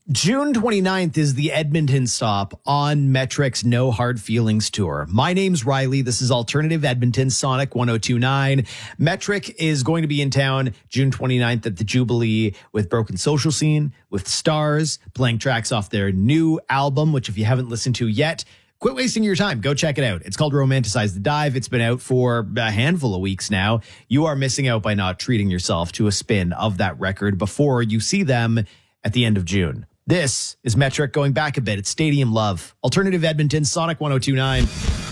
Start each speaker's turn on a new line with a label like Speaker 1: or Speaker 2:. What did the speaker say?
Speaker 1: June 29th is the Edmonton stop on Metric's No Hard Feelings tour. My name's Riley. This is Alternative Edmonton, Sonic 102.9. Metric is going to be in town June 29th at the Jubilee with Broken Social Scene, with Stars, playing tracks off their new album, which if you haven't listened to yet, quit wasting your time. Go check it out. It's called Romanticize the Dive. It's been out for a handful of weeks now. You are missing out by not treating yourself to a spin of that record before you see them at the end of June. This is Metric going back a bit. It's Stadium Love. Alternative Edmonton, Sonic 102.9.